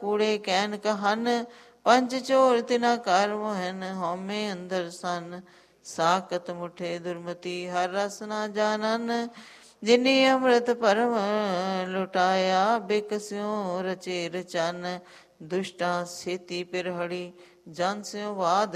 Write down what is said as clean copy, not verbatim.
ਕੂੜੇ ਕਹਿਨ ਕਹਨ, ਪੰਜ ਚੋਰ ਤਿਨਾ ਕਰ ਮੋਹਨ, ਹਉਮੈ ਅੰਦਰ ਸਨ, ਸਾਕਤ ਮੁਠੇ ਦੁਰਮਤੀ, ਹਰ ਰਸ ਨਾ ਜਾਣਨ, ਜਿਨੀ ਅੰਮ੍ਰਿਤ ਭਰਮ ਲੁਟਾਇਆ, ਬਿਕਸਿਉ ਰਚੇ ਰਚਨ, ਦੁਸ਼ਟਾਂ ਛੇਤੀ ਪਿਰਹੜੀ, ਜਨ ਸਿਉ ਵਾਦ